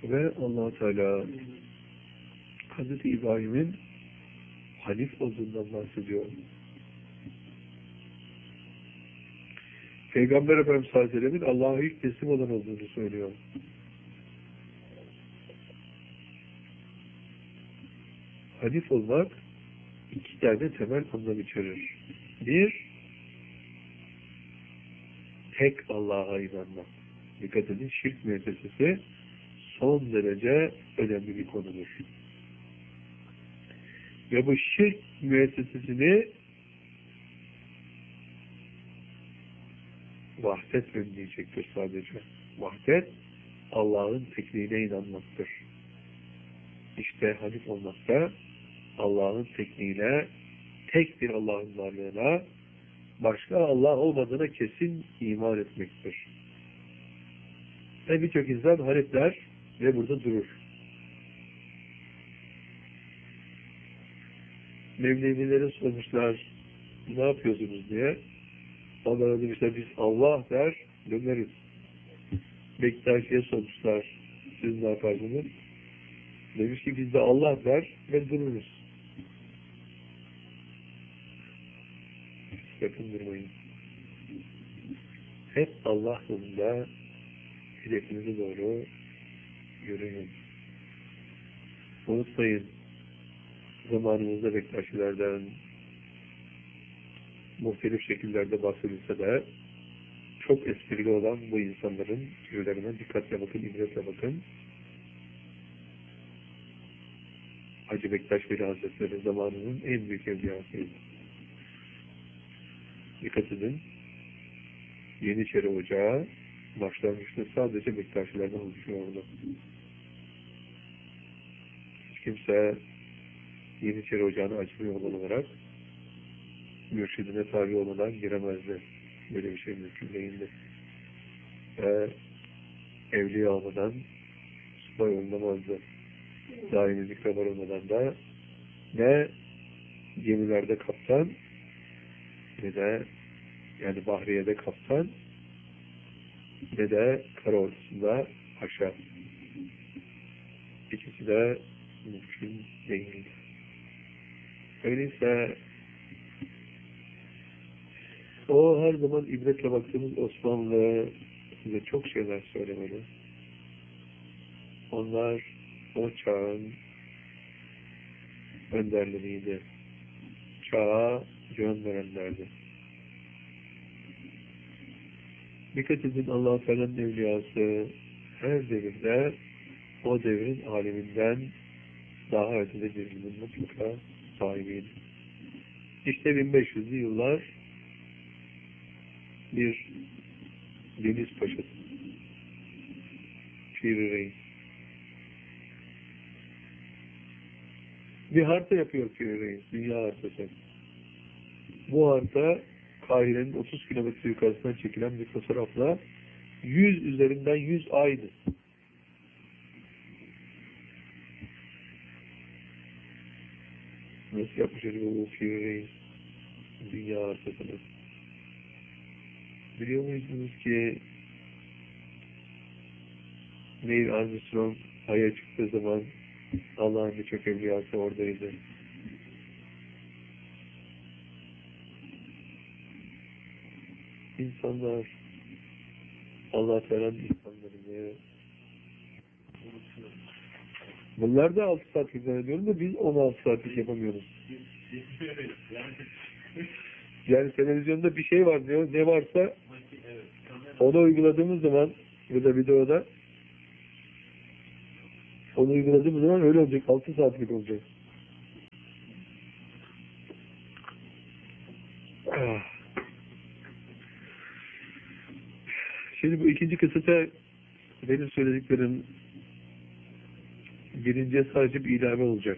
Ve Allah Teala Hazreti İbrahim'in Hanif olduğundan bahsediyor. Peygamber Efendimiz sallallahu aleyhi ve sellem'in Allah'a ilk teslim olan olduğunu söylüyor. Hanif olmak iki tane temel anlam içerir. Bir, tek Allah'a inanmak. Dikkat edin, şirk meselesi son derece önemli bir konudur. Ve bu şirk müessesesini vahdet önleyecektir sadece. Vahdet, Allah'ın tekliğine inanmaktır. İşte hanif olmakta, Allah'ın tekliğine, tek bir Allah'ın varlığına, başka Allah olmadığına kesin iman etmektir. Ve birçok insan hanif der ve burada durur. Mevlevilere sormuşlar, ne yapıyorsunuz diye. Onlara demişler, biz Allah der, döneriz. Bektaşi'ye sormuşlar, siz ne yaparsınız? Demiş ki, biz de Allah der ve dururuz. Sakın durmayın. Hep Allah yolunda hedefinize doğru yürüyün. Unutmayın, zamanımızda Bektaşilerden muhtelif şekillerde bahsedilse de çok esprili olan bu insanların türlerine dikkatle bakın, ibretle bakın. Hacı Bektaş Veli Hazretleri zamanının en büyük evliyasıydı. Dikkat edin. Yeniçeri Ocağı başlangıçta sadece Bektaşilerden oluşuyordu. Hiç kimse Yeniçeri Ocağı'nı açmıyor olarak mürşidine tabi olmadan giremezdi. Böyle bir şey mümkün değildi. Ve evliya olmadan subay olunamazdı. Daimi zikrebar olmadan da ne gemilerde kaptan ne de yani Bahriye'de kaptan ne de kara ordusunda paşa. İkisi de mümkün değil. Öyleyse o her zaman ibretle baktığımız Osmanlı size çok şeyler söylemeli. Onlar o çağın önderleriydi. Çağa yön verenlerdi. Dikkat edin, Allah-u Teala'nın evliyası her devirde o devrin aleminden daha ötede bir ilmin mutlaka sahibiydi. İşte 1500'lü yıllar bir deniz paşası, Pir-i Reis, bir harita yapıyor Pir-i Reis, dünya haritası. Bu harita Kahire'nin 30 kilometre yukarısından çekilen bir fotoğrafla 100 üzerinden 100 aynı. Nasıl yapmış acaba bu Pir-i Reis dünya haritasını? Biliyor muydunuz ki Neil Armstrong Ay'a çıktığı zaman Allah'ın birçok evliyası oradaydı. İnsanlar Allah Teala'nın insanlarını unutuyor. Bunlar da 6 saat ediyorum da biz 16 saatlik yapamıyoruz. Yani televizyonda bir şey var diyor. Ne varsa onu uyguladığımız zaman ya da videoda onu uyguladığımız zaman öyle olacak. 6 saatlik olacak. Şimdi bu ikinci kısıta benim söylediklerim birinciye sadece bir ilave olacak.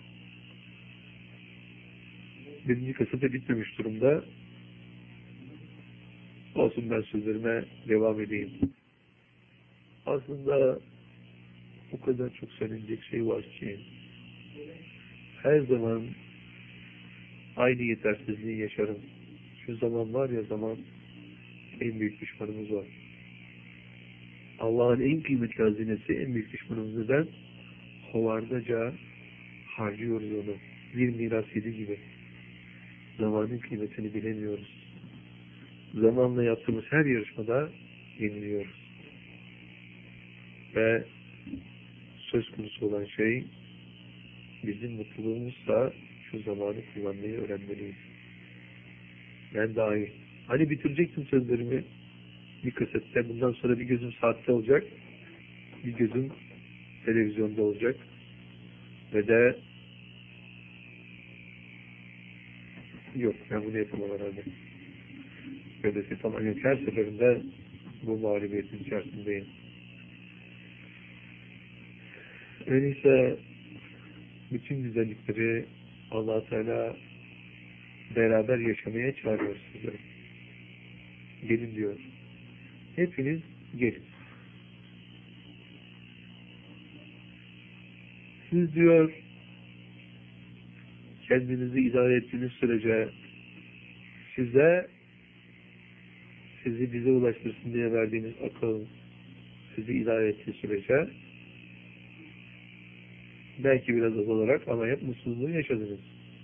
Birinci kısıta bitmemiş durumda. Olsun, ben sözlerime devam edeyim. Aslında o kadar çok söylenecek şey var ki her zaman aynı yetersizliği yaşarım. Şu zaman var ya, zaman en büyük düşmanımız var. Allah'ın en kıymetli hazinesi, en büyük düşmanımız neden? Hovardaca harcıyoruz onu. Bir miras yedi gibi. Zamanın kıymetini bilemiyoruz. Zamanla yaptığımız her yarışmada yeniliyoruz. Ve söz konusu olan şey, bizim mutluluğumuzsa şu zamanı kullanmayı öğrenmeliyiz. Ben dahil. Hani bitirecektim sözlerimi bir kasette, bundan sonra bir gözüm saatte olacak, bir gözüm televizyonda olacak ve de yok, ben bunu yapamam herhalde. Böylesi tamamen her seferinde bu mağlubiyetin içerisindeyim. Öyleyse bütün güzellikleri Allah Teala beraber yaşamaya çağırıyor sizleri. Gelin diyor. Hepiniz gelin. Siz diyor kendinizi idare ettiğiniz sürece sizi bize ulaştırsın diye verdiğiniz akıl sizi idare ettiği sürece belki biraz az olarak ama hep mutsuzluğu yaşadınız.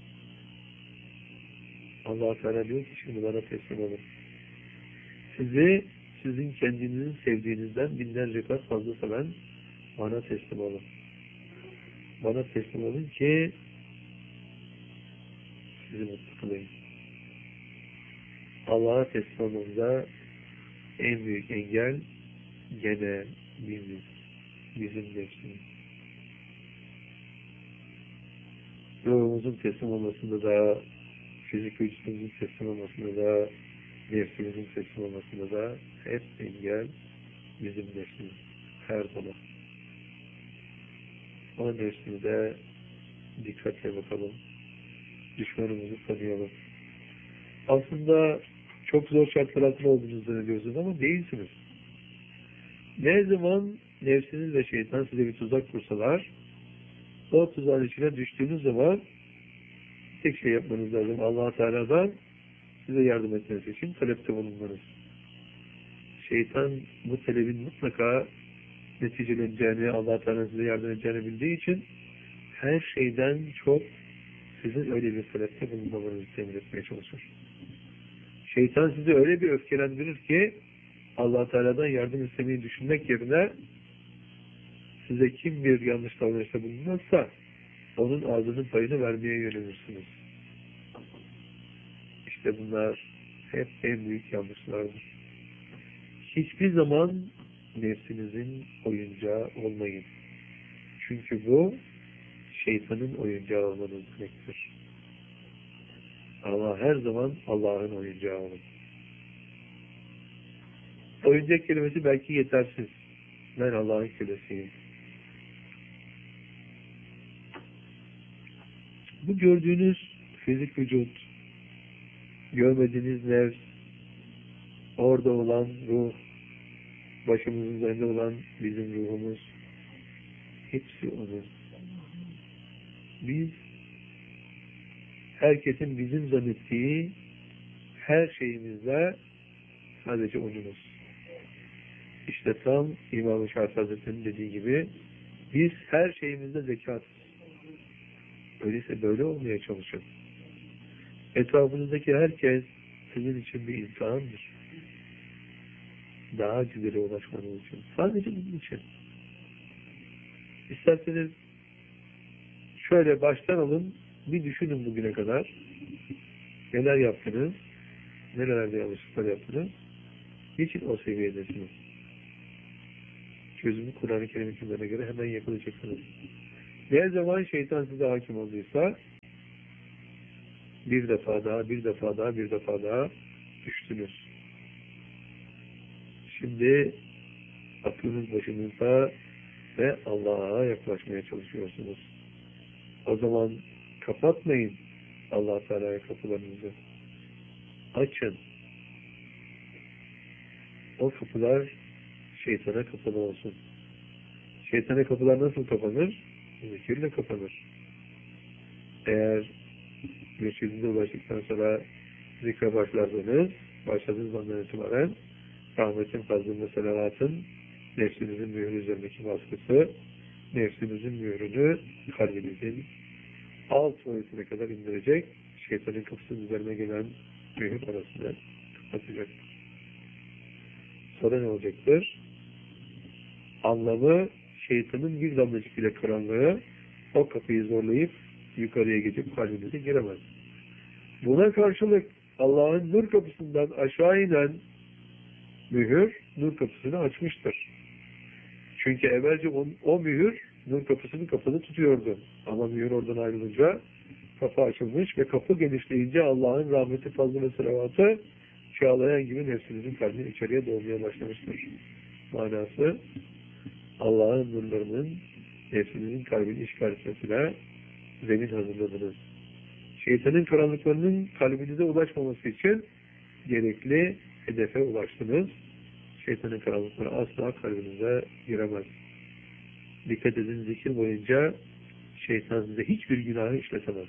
Allah Teala diyor ki şimdi bana teslim olun. Sizi sizin kendinizin sevdiğinizden binlerce kat fazla seven bana teslim olun. Bana teslim olun ki sizi mutlu kılayım. Allah'a teslim olmamıza en büyük engel gene bizim nefsimiz. Ruhumuzun teslim olmasında da, fizik vücudumuzun teslim olmasında da, nefsimizin teslim olmasında da hep engel bizim nefsimiz. Her zaman. O nefsimize dikkatle bakalım. Düşmanımızı tanıyalım. Aslında çok zor şartlar altında olduğunuzu zannediyorsunuz ama değilsiniz. Ne zaman nefsiniz ve şeytan size bir tuzak kursalar, o tuzağın içine düştüğünüz zaman tek şey yapmanız lazım. Allah-u Teala'dan size yardım etmesi için talepte bulunmanız. Şeytan bu talebin mutlaka neticeleneceğini, Allah-u Teala size yardım edeceğini bildiği için her şeyden çok sizin öyle bir talepte bulunmamanızı temin etmeye çalışır. Şeytan sizi öyle bir öfkelendirir ki Allah-u Teala'dan yardım istemeyi düşünmek yerine size kim bir yanlış davranışta bulunmazsa onun ağzının payını vermeye yönelirsiniz. İşte bunlar hep en büyük yanlışlardır. Hiçbir zaman nefsinizin oyuncağı olmayın. Çünkü bu şeytanın oyuncağı olmanız demektir. Ama her zaman Allah'ın oyuncağı olun. Oyuncak kelimesi belki yetersiz. Ben Allah'ın kölesiyim. Bu gördüğünüz fizik vücut, görmediğiniz nefs, orada olan ruh, başımızın üzerinde olan bizim ruhumuz, hepsi onun. Biz, herkesin bizim zannettiği her şeyimizle sadece onunuz. İşte tam İmam-ı Şafii Hazretleri'nin dediği gibi biz her şeyimizde zekatız. Öyleyse böyle olmaya çalışın. Etrafınızdaki herkes sizin için bir imtihandır. Daha güzele ulaşmanız için. Sadece bunun için. İsterseniz şöyle baştan alın, bir düşünün bugüne kadar. Neler yaptınız? Nerelerde yanlışlıklar yaptınız? Niçin o seviyedesiniz? Çözümü Kur'an-ı Kerim hükümlerine göre hemen yakalayacaksınız. Ne zaman şeytan size hakim olduysa bir defa daha düştünüz. Şimdi aklınız başınızda ve Allah'a yaklaşmaya çalışıyorsunuz. O zaman kapatmayın Allah-u Teala'ya kapılarınızı. Açın. O kapılar şeytana kapalı olsun. Şeytana kapılar nasıl kapanır? Zikirle kapanır. Eğer mürşidinize ulaştıktan sonra zikre başladığınız andan itibaren rahmetin, fazlında, selavatın nefsinizin mührü üzerindeki baskısı, nefsinizin mührünü kalbinizin alt boyutuna kadar indirecek, şeytanın kapısının üzerine gelen mühür arasında kapatacak. Sonra ne olacaktır? Anlamı şeytanın bir damlacık bile karanlığı o kapıyı zorlayıp yukarıya geçip kalbinize giremez. Buna karşılık Allah'ın nur kapısından aşağı inen mühür nur kapısını açmıştır. Çünkü evvelce o mühür nur kapısının kapalı tutuyordu. Ama mühür oradan ayrılınca kapı açılmış ve kapı genişleyince Allah'ın rahmeti, fazlı ve selavatı çağlayan gibi nefsinizin kalbini içeriye doğmaya başlamıştır. Manası Allah'ın nurlarının nefsinizin kalbini işgal etmesine zemin hazırladınız. Şeytanın karanlıklarının kalbinize ulaşmaması için gerekli hedefe ulaştınız. Şeytanın karanlıkları asla kalbinize giremez. Dikkat edin, zikir boyunca şeytan size hiçbir günahı işletemez.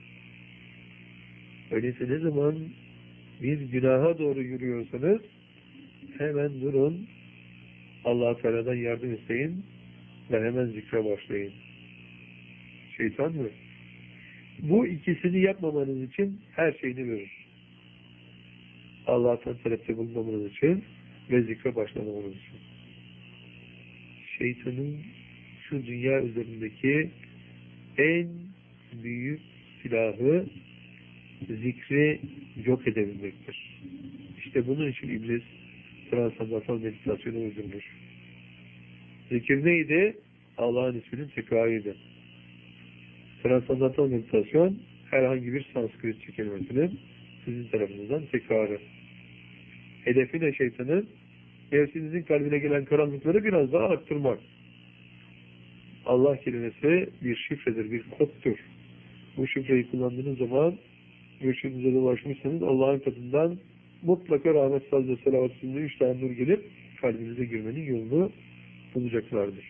Öyleyse ne zaman bir günaha doğru yürüyorsanız hemen durun, Allah-u Teala'dan yardım isteyin ve hemen zikre başlayın. Şeytan mı? Bu ikisini yapmamanız için her şeyini verir. Allah'tan talepte bulunmamanız için ve zikre başlamamanız için. Şeytanın şu dünya üzerindeki en büyük silahı zikri yok edebilmektir. İşte bunun için iblis transandantal meditasyonu uydurmuş. Zikir neydi? Allah'ın isminin tekrarıydı. Transandantal meditasyon herhangi bir Sanskrit kelimesinin sizin tarafınızdan tekrarı. Hedefi ne şeytanın? Nefsinizin kalbine gelen karanlıkları biraz daha arttırmak. Allah kelimesi bir şifredir, bir kodtur. Bu şifreyi kullandığınız zaman mürşidinize de ulaşmışsanız Allah'ın katından mutlaka rahmet, fazla, selavat içinde 3 tane nur gelip kalbinize girmenin yolunu bulacaklardır.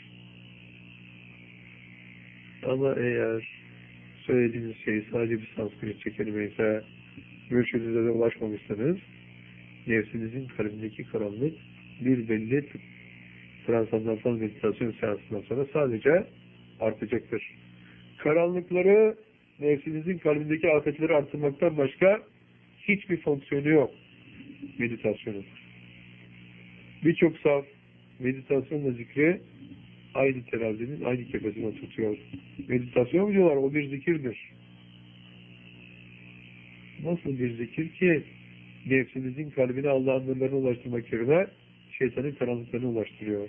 Ama eğer söylediğiniz şey sadece bir Sanskritçe kelime ise mürşidinize de ulaşmamışsanız nefsinizin kalbindeki karanlık bir belli transandantal meditasyon seansından sonra sadece artacaktır. Karanlıkları nefsinizin kalbindeki afetleri artırmaktan başka hiçbir fonksiyonu yok meditasyonun. Birçok saf meditasyonla zikri aynı terazinin aynı kefesine tutuyor. Meditasyon mu diyorlar? O bir zikirdir. Nasıl bir zikir ki nefsinizin kalbine Allah'ın nurlarına ulaştırmak yerine şeytanın karanlıklarına ulaştırıyor.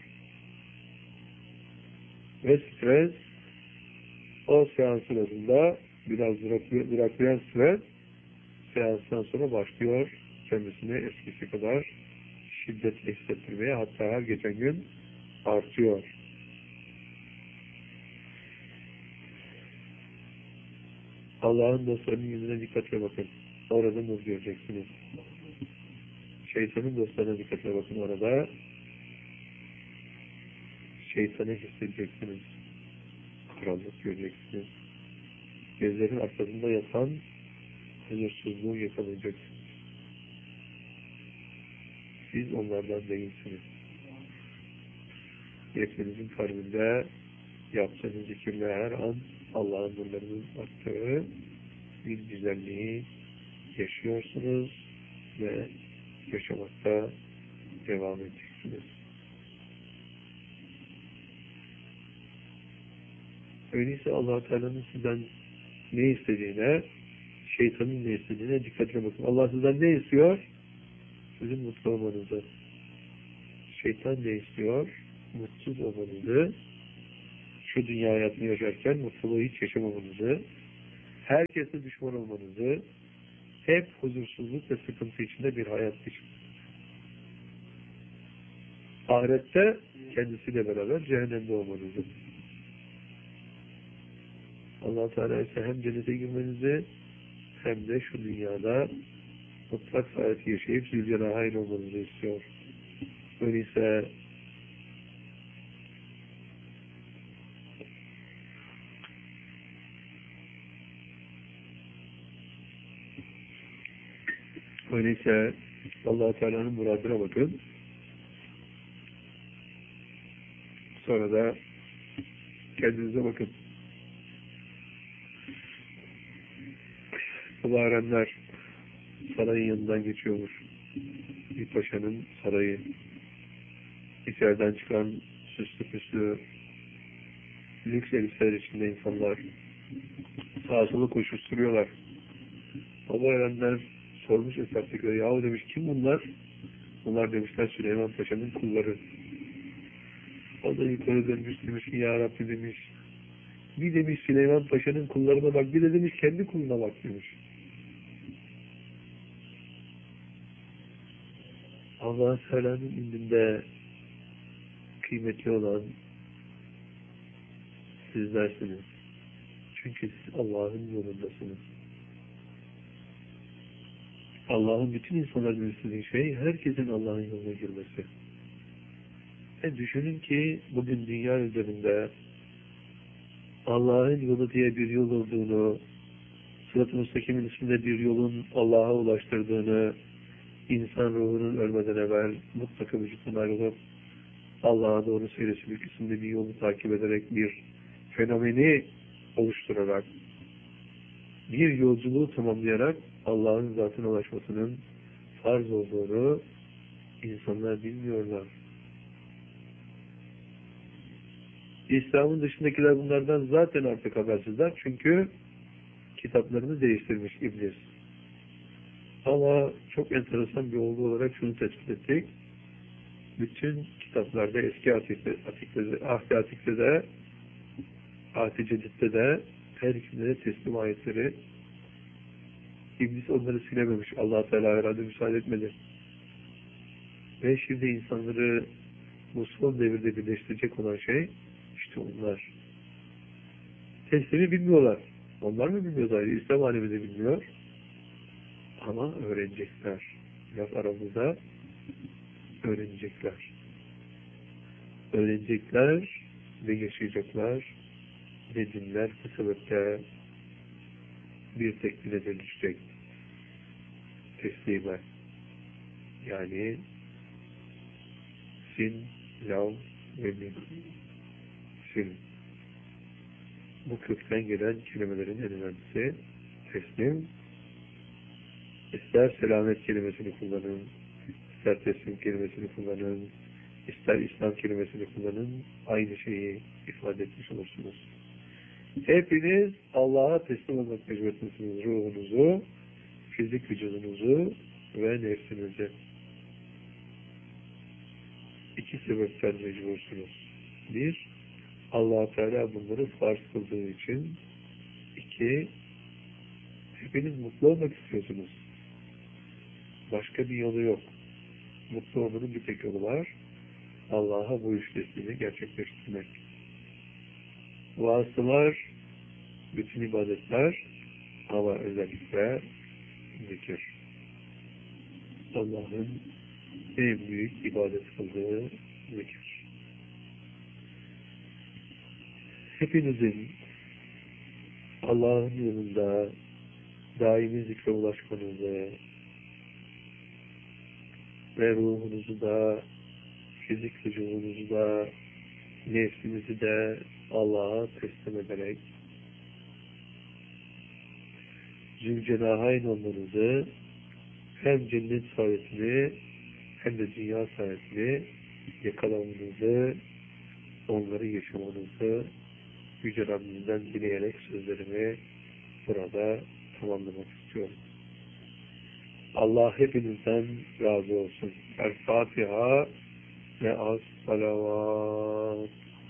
Ve stres o seans sırasında biraz duraklayan stres seanstan sonra başlıyor kendisini eskisi kadar şiddetle hissettirmeye, hatta her geçen gün artıyor. Allah'ın dostlarının yüzüne dikkatle bakın. Orada nur göreceksiniz. Şeytanın dostlarına dikkatle bakın. Orada şeytanı hissedeceksiniz. Karanlık göreceksiniz. Gözlerin arkasında yatan huzursuzluğu yakalayacaksınız. Siz onlardan değilsiniz. Nefsinizin kalbinde yaptığınız zikirle her an Allah'ın nurlarının arttığı bir güzelliği yaşıyorsunuz ve yaşamakta devam edeceksiniz. Öyleyse Allah-u Teala'nın sizden ne istediğine, şeytanın ne istediğine dikkatle bakın. Allah sizden ne istiyor? Sizin mutlu olmanızı. Şeytan ne istiyor? Mutsuz olmanızı, şu dünya hayatını yaşarken mutluluğu hiç yaşamamanızı, herkese düşman olmanızı, hep huzursuzluk ve sıkıntı içinde bir hayat için. Ahirette kendisiyle beraber cehennemde olmanızı. Allah Teala ise hem cennete girmenizi hem de şu dünyada mutlak saadeti yaşayıp zülcenahayn olmanızı istiyor. Öyleyse Allah Teala'nın muradına bakın. Sonra da kendinize bakın. Sabah erenler sarayın yanından geçiyormuş. Bir paşanın sarayı. İçeriden çıkan süslü püslü lüks elbiseler içinde insanlar sağa sola koşuşturuyorlar. Sabah erenler sormuş etraftakiler, yahu demiş, kim bunlar? Bunlar demişler Süleyman Paşa'nın kulları. O da yukarı dönmüş demiş ki, ya Rabbi demiş, bir demiş Süleyman Paşa'nın kullarına bak, bir de demiş kendi kuluna bak demiş. Allah-u Teala'nın indinde kıymetli olan sizlersiniz. Çünkü siz Allah'ın yolundasınız. Allah'ın bütün insanların istediği şey, herkesin Allah'ın yoluna girmesi. Düşünün ki bugün dünya üzerinde Allah'ın yolu diye bir yol olduğunu, Sırat-ı Müstakim'in isminde bir yolun Allah'a ulaştırdığını, insan ruhunun ölmeden evvel mutlaka vücuttan ayrılıp Allah'a doğru seyretmek isimli bir yolu takip ederek bir fenomeni oluşturarak, bir yolculuğu tamamlayarak Allah'ın zatına ulaşmasının farz olduğunu insanlar bilmiyorlar. İslam'ın dışındakiler bunlardan zaten artık habersizler. Çünkü kitaplarını değiştirmiş iblis. Ama çok enteresan bir olgu olarak şunu tespit ettik. Bütün kitaplarda, eski Ahdi Atik'te, Ahdi Cedid'de de her ikisinde de teslim ayetleri, iblis onları silememiş. Allah-u Teala herhalde müsaade etmedi. Ve şimdi insanları bu son devirde birleştirecek olan şey işte onlar. Teslimi bilmiyorlar. Onlar mı bilmiyor zaten? İslam alemi de bilmiyor. Ama öğrenecekler. Laf aramızda öğrenecekler. Öğrenecekler ve yaşayacaklar ve dinler bu sebeple bir tek dile dönüşecek. Teslime. Yani sin, lav ve min. Sin. Bu kökten gelen kelimelerin en önemlisi teslim. İster selamet kelimesini kullanın, ister teslim kelimesini kullanın, ister İslam kelimesini kullanın, aynı şeyi ifade etmiş olursunuz. Hepiniz Allah'a teslim olmak mecburiyetindesiniz. Ruhunuzu, fizik vücudunuzu ve nefsinizi. İki sebepten mecbursunuz. Bir, Allah-u Teala bunları farz kıldığı için. İki, hepiniz mutlu olmak istiyorsunuz. Başka bir yolu yok. Mutlu olmanın bir tek yolu var. Allah'a bu işlesini gerçekleştirmek. Vasılar, bütün ibadetler, ama özellikle zikir. Allah'ın en büyük ibadet kıldığı zikir. Hepinizin Allah'ın yolunda daimi zikre ulaşmanızı ve ruhunuzu da, fizik vücudunuzu da, nefsinizi de Allah'a teslim ederek Zülcenahayn olmanızı, hem cennet saadetini hem de dünya saadetini yakalamanızı, onları yaşamanızı Yüce Rabbimden dileyerek sözlerimi burada tamamlamak istiyorum. Allah hepinizden razı olsun. El-Fatiha ve as-salavat.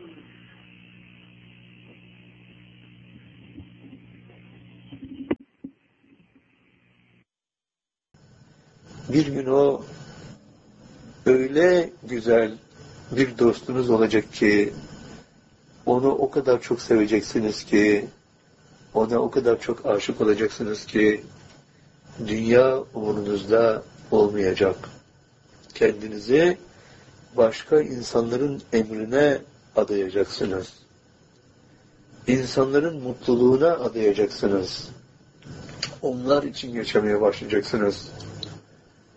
Bir gün o öyle güzel bir dostunuz olacak ki onu o kadar çok seveceksiniz ki, ona o kadar çok aşık olacaksınız ki dünya umurunuzda olmayacak. Kendinizi başka insanların emrine adayacaksınız. İnsanların mutluluğuna adayacaksınız. Onlar için yaşamaya başlayacaksınız.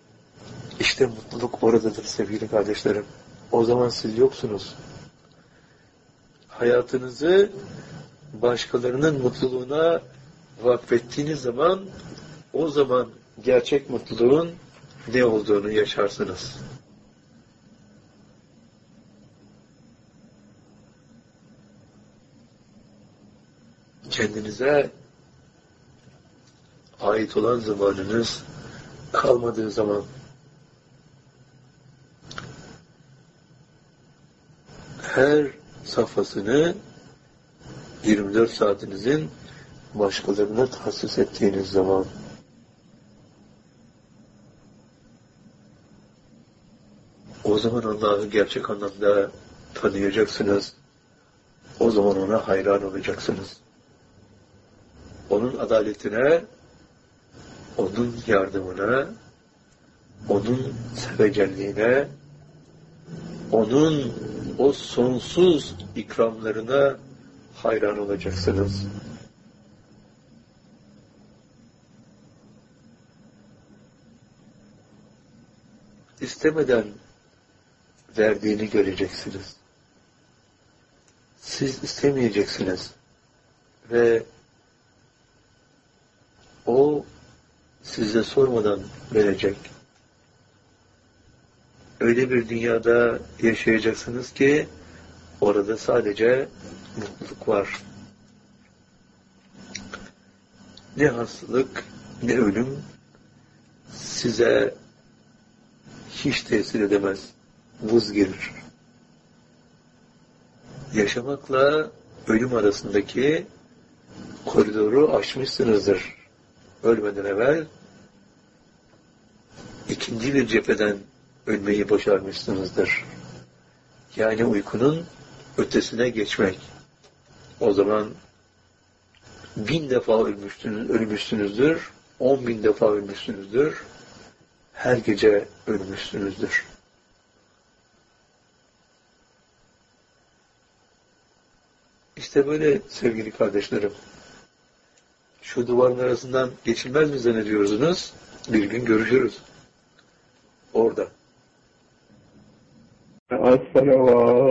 İşte mutluluk oradadır sevgili kardeşlerim. O zaman siz yoksunuz. hayatınızı başkalarının mutluluğuna vakfettiğiniz zaman, o zaman gerçek mutluluğun ne olduğunu yaşarsınız. Kendinize ait olan zamanınız kalmadığı zaman, her safhasını 24 saatinizin başkalarına tahsis ettiğiniz zaman, o zaman Allah'ı gerçek anlamda tanıyacaksınız. O zaman ona hayran olacaksınız. Onun adaletine, onun yardımına, onun sevecenliğine, onun o sonsuz ikramlarına hayran olacaksınız. İstemeden verdiğini göreceksiniz. Siz istemeyeceksiniz. Ve o size sormadan verecek. Öyle bir dünyada yaşayacaksınız ki orada sadece mutluluk var. Ne hastalık, ne ölüm size hiç tesir edemez. Vız gelir. Yaşamakla ölüm arasındaki koridoru aşmışsınızdır. Ölmeden evvel ikinci bir cepheden ölmeyi başarmışsınızdır. Yani uykunun ötesine geçmek. O zaman 1000 defa ölmüşsünüzdür, 10.000 defa ölmüşsünüzdür, her gece ölmüşsünüzdür. İşte böyle sevgili kardeşlerim. Şu duvarın arasından geçilmez mi zannediyorsunuz? Bir gün görüşürüz. Orada. As-salavat.